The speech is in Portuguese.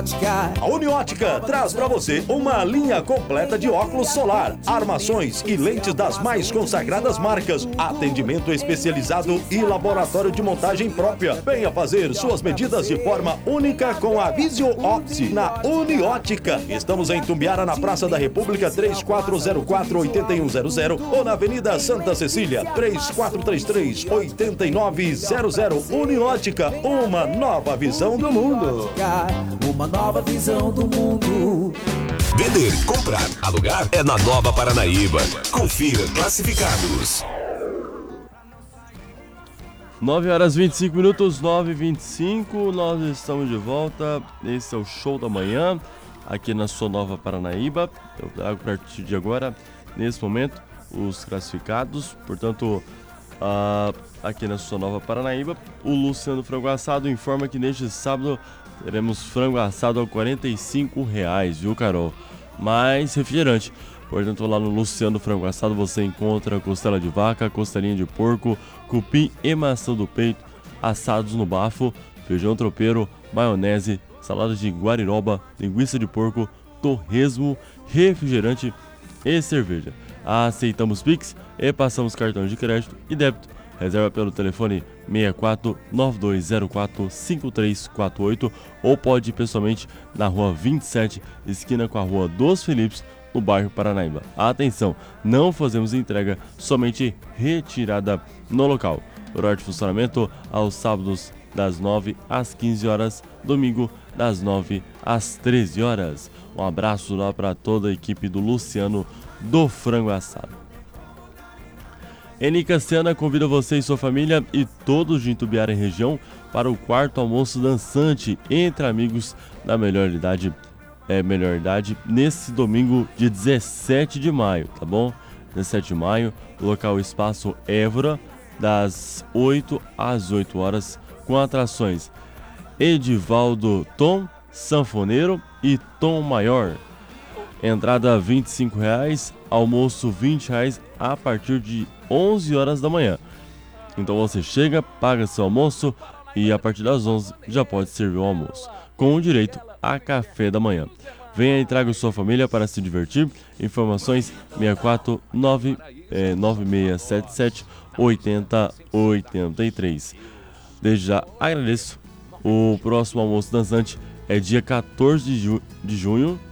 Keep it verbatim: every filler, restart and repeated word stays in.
Uniótica. A Uniótica traz para você uma linha completa de óculos solar, armações e lentes das mais consagradas marcas, atendimento especializado e laboratório de montagem própria. Venha fazer suas medidas de forma única com a Visio Opti na Uniótica. Estamos em Tumbiara, na Praça da República, três quatro zero quatro, oito um zero zero, ou na Avenida Santa Cecília, três quatro três três, oito nove zero zero. Uniótica, uma nova visão do mundo. Uma nova visão do mundo. Vender, comprar, alugar é na Nova Paranaíba. Confira classificados. nove horas e vinte e cinco minutos, nove e vinte e cinco, nós estamos de volta. Esse é o Show da Manhã, aqui na sua Nova Paranaíba. Eu trago a partir de agora, nesse momento, os classificados. Portanto, uh, aqui na sua Nova Paranaíba, o Luciano Frango Assado informa que neste sábado teremos frango assado a quarenta e cinco reais, viu, Carol? Mais refrigerante. Portanto, lá no Luciano Frango Assado você encontra costela de vaca, costelinha de porco, cupim e maçã do peito, assados no bafo, feijão tropeiro, maionese, salada de guariroba, linguiça de porco, torresmo, refrigerante e cerveja. Aceitamos Pix e passamos cartões de crédito e débito. Reserva pelo telefone seis quatro nove dois zero quatro cinco três quatro oito ou pode ir pessoalmente na rua vinte e sete, esquina com a rua dos Felipes, no bairro Paranaíba. Atenção, não fazemos entrega, somente retirada no local. Horário de funcionamento aos sábados das nove às quinze horas, domingo das nove às treze horas. Um abraço lá para toda a equipe do Luciano do Frango Assado. Eni Cassiana convida você e sua família e todos de Itumbiara e região para o quarto almoço dançante entre amigos da melhor idade. É, melhor idade, nesse domingo de dezessete de maio, tá bom? dezessete de maio, local Espaço Évora, das oito às oito horas, com atrações Edivaldo Tom, Sanfoneiro e Tom Maior. Entrada vinte e cinco reais, almoço vinte reais a partir de onze horas da manhã. Então você chega, paga seu almoço e a partir das onze já pode servir o almoço, com o direito a café da manhã. Venha e traga sua família para se divertir. Informações seis quatro nove nove seis sete sete oito zero oito três. Desde já agradeço. O próximo almoço dançante é dia quatorze de junho